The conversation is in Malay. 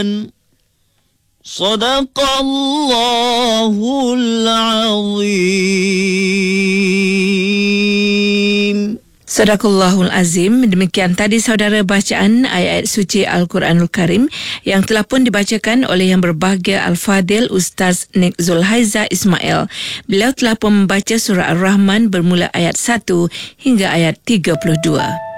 Sadaqallahul Azim. Sadaqallahul Azim. Demikian tadi saudara bacaan ayat suci Al-Quranul Karim yang telah pun dibacakan oleh yang berbahagia Al-Fadil Ustaz Nik Zulhaiza Ismail. Beliau telah pun membaca surah Ar-Rahman bermula ayat 1 hingga ayat 32.